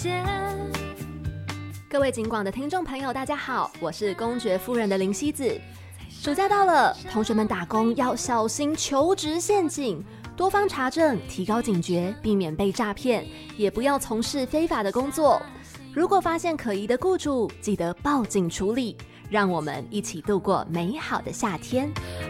各位警广的听众朋友大家好，我是公爵夫人的林希子。暑假到了，同学们打工要小心求职陷阱，多方查证，提高警觉，避免被诈骗，也不要从事非法的工作。如果发现可疑的雇主，记得报警处理，让我们一起度过美好的夏天。